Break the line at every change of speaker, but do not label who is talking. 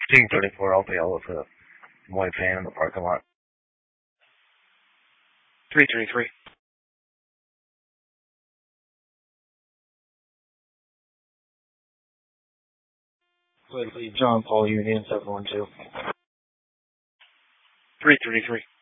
Team 34 LPL with a white van in the parking lot.
333.
John Paul Union 712.
333.